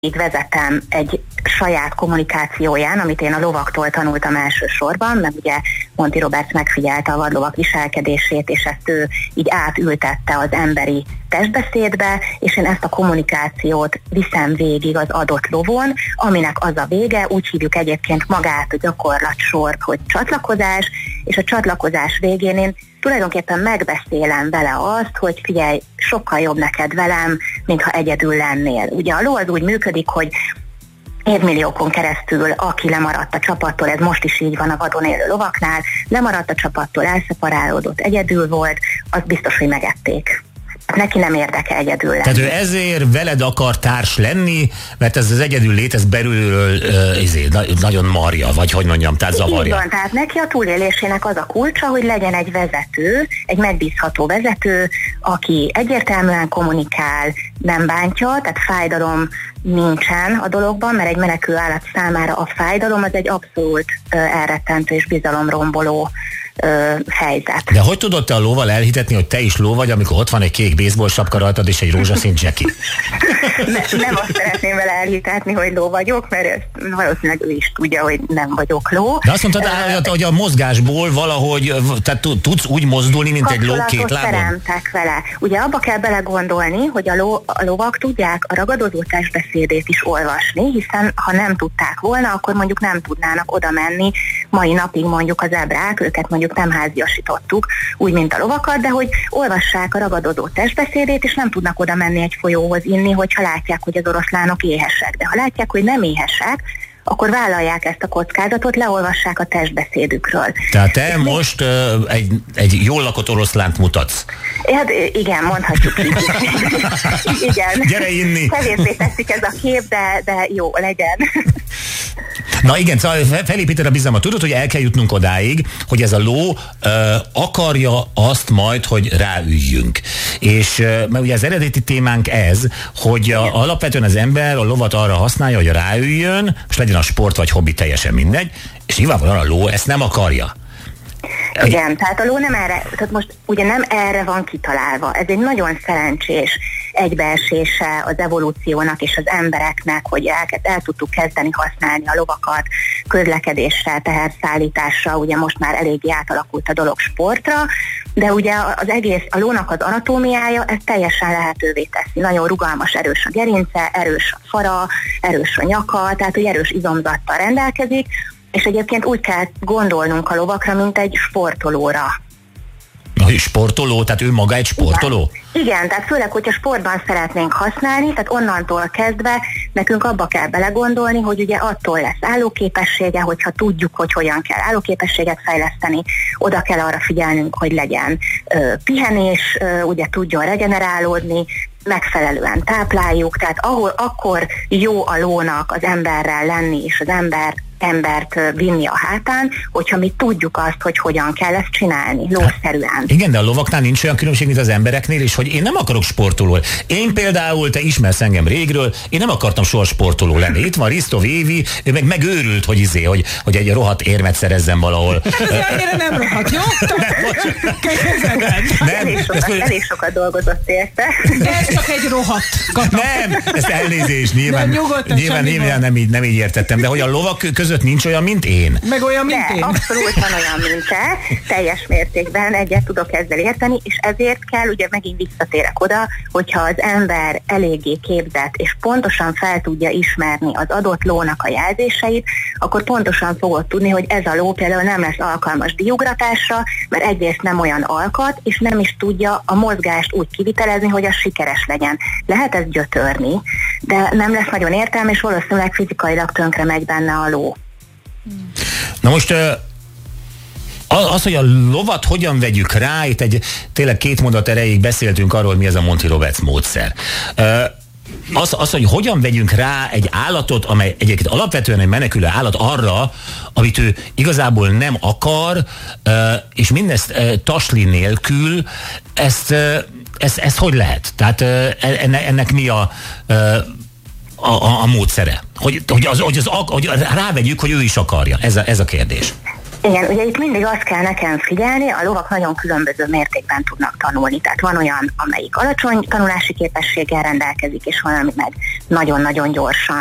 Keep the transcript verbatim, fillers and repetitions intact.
így vezetem egy saját kommunikációján, amit én a lovaktól tanultam elsősorban, meg ugye Monty Roberts megfigyelte a vadlovak viselkedését, és ezt ő így átültette az emberi testbeszédbe, és én ezt a kommunikációt viszem végig az adott lovon, aminek az a vége, úgy hívjuk egyébként magát a gyakorlatsort, hogy csatlakozás, és a csatlakozás végén én tulajdonképpen megbeszélem vele azt, hogy figyelj, sokkal jobb neked velem, mintha egyedül lennél. Ugye a ló az úgy működik, hogy évmilliókon keresztül, aki lemaradt a csapattól, ez most is így van a vadon élő lovaknál, lemaradt a csapattól, elszeparálódott, egyedül volt, az biztos, hogy megették. Neki nem érdeke egyedül lenni. Tehát ő ezért veled akar társ lenni, mert ez az egyedül lét, ez belülről uh, izé, na, nagyon marja, vagy hogy mondjam, tehát zavarja. Így van, tehát neki a túlélésének az a kulcsa, hogy legyen egy vezető, egy megbízható vezető, aki egyértelműen kommunikál, nem bántja, tehát fájdalom nincsen a dologban, mert egy menekülő állat számára a fájdalom az egy abszolút uh, elrettentő és bizalomromboló Ö, helyzet. De hogy tudod te a lóval elhitetni, hogy te is ló vagy, amikor ott van egy kék baseball sapka rajtad és egy rózsaszín dzseki? ne, nem azt szeretném vele elhitetni, hogy ló vagyok, mert ezt valószínűleg ő is tudja, hogy nem vagyok ló. De azt mondtad, uh, hogy a mozgásból valahogy, tehát tudsz úgy mozdulni, mint egy ló két lábon? Teremtek vele. Ugye abba kell belegondolni, hogy a, ló, a lovak tudják a ragadozó testbeszédét is olvasni, hiszen ha nem tudták volna, akkor mondjuk nem tudnának oda menni. Mai napig mondjuk az ebrák, őket mondjuk nem háziasítottuk, úgy, mint a lovakat, de hogy olvassák a ragadozó testbeszédét, és nem tudnak oda menni egy folyóhoz inni, hogyha látják, hogy az oroszlánok éhesek. De ha látják, hogy nem éhesek, akkor vállalják ezt a kockázatot, leolvassák a testbeszédükről. Tehát te és most uh, egy, egy jól lakott oroszlánt mutatsz. Hát igen, mondhatjuk így. Igen. Gyere inni! Kevésbé teszik ez a kép, de, de jó, legyen. Na igen, szóval felépíted a bizalmat. Tudod, hogy el kell jutnunk odáig, hogy ez a ló uh, akarja azt majd, hogy ráüljünk. És uh, mert ugye az eredeti témánk ez, hogy a, alapvetően az ember a lovat arra használja, hogy ráüljön, most legyen a sport vagy hobbi, teljesen mindegy, és nyilvánvalóan a ló ezt nem akarja. Igen, tehát a ló nem erre, tehát most ugye nem erre van kitalálva. Ez egy nagyon szerencsés egybeesése az evolúciónak és az embereknek, hogy el, el tudtuk kezdeni használni a lovakat közlekedésre, teherszállításra, ugye most már eléggé átalakult a dolog sportra, de ugye az egész, a lónak az anatómiája ezt teljesen lehetővé teszi. Nagyon rugalmas, erős a gerince, erős a fara, erős a nyaka, tehát hogy erős izomzattal rendelkezik, és egyébként úgy kell gondolnunk a lovakra, mint egy sportolóra. A sportoló, tehát ő maga egy sportoló? Igen, Igen, tehát főleg, hogyha sportban szeretnénk használni, tehát onnantól kezdve nekünk abba kell belegondolni, hogy ugye attól lesz állóképessége, hogyha tudjuk, hogy hogyan kell állóképességet fejleszteni, oda kell arra figyelnünk, hogy legyen ö, pihenés, ö, ugye tudjon regenerálódni, megfelelően tápláljuk, tehát ahol akkor jó a lónak az emberrel lenni, és az ember embert vinni a hátán, hogyha mi tudjuk azt, hogy hogyan kell ezt csinálni, lószerűen. Igen, de a lovaknál nincs olyan különbség, mint az embereknél, és hogy én nem akarok sportoló. Én például, te ismersz engem régről, én nem akartam soha sportoló lenni. Itt van Risto Évi, ő meg megőrült, hogy izé, hogy, hogy egy rohadt érmet szerezzen valahol. Hát ez ennyire nem rohadt, jó? Nem, elég, sokat, ezt, elég sokat dolgozott érte. De ez csak egy rohadt. Nem, ez elnézés, nyilván, nem, nyugodtan, nyilván, nyilván nem, így, nem így értettem, de hogy a lovak között nincs olyan, mint én. Meg olyan, mint de, én. abszolút van olyan, mint te, teljes mértékben egyet tudok ezzel érteni, és ezért kell, ugye megint visszatérek oda, hogyha az ember eléggé képzett, és pontosan fel tudja ismerni az adott lónak a jelzéseit, akkor pontosan fogod tudni, hogy ez a ló például nem lesz alkalmas diugratásra, mert egyrészt nem olyan alkat, és nem is tudja a mozgást úgy kivitelezni, hogy az sikeres legyen. Lehet ezt gyötörni, de nem lesz nagyon értelme, és valószínűleg fizikailag tönkre megy benne a ló. Na most az, hogy a lovat hogyan vegyük rá, itt egy tényleg két mondat erejéig beszéltünk arról, mi ez a Monty Roberts módszer. Az, az, hogy hogyan vegyünk rá egy állatot, amely egyébként alapvetően egy menekülő állat arra, amit ő igazából nem akar, és mindezt tasli nélkül, ezt, ezt, ezt hogy lehet? Tehát ennek mi a... A, a, a módszere. Hogy, hogy, az, hogy, az, hogy rávegyük, hogy ő is akarja. Ez a, ez a kérdés. Igen, ugye itt mindig azt kell nekem figyelni, a lovak nagyon különböző mértékben tudnak tanulni. Tehát van olyan, amelyik alacsony tanulási képességgel rendelkezik, és van, ami meg nagyon-nagyon gyorsan